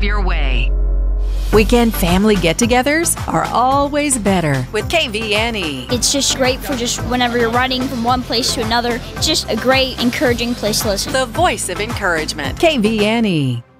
have your way. Weekend family get-togethers are always better with KVNE. It's just great for just whenever you're riding from one place to another. It's just a great, encouraging place to listen. The voice of encouragement. KVNE.